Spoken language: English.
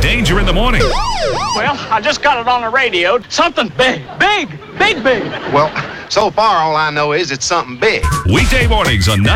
Danger in the Morning. Well, I just got it on the radio. Something big. Big. Well, so far all I know is it's something big. Weekday mornings on